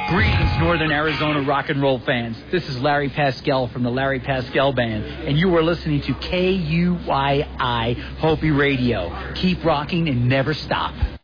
Greetings, Northern Arizona rock and roll fans. This is Larry Pascal from the Larry Pascal Band, and you are listening to KUYI Hopi Radio. Keep rocking and never stop.